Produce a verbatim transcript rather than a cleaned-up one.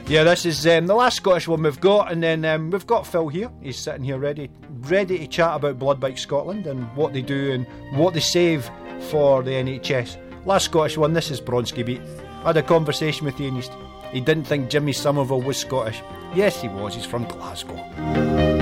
Yeah, this is um, the last Scottish one we've got, and then um, we've got Phil here. He's sitting here ready, ready to chat about Blood Bike Scotland and what they do and what they save for the N H S. Last Scottish one, this is Bronski Beat. I had a conversation with Ian. He didn't think Jimmy Somerville was Scottish. Yes, he was. He's from Glasgow.